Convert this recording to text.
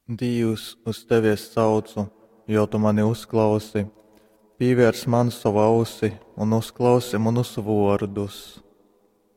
Dievs, uz tevies saucu, jo tu mani uzklausi. Pievērs man savu ausi un uzklausi manus vārdus.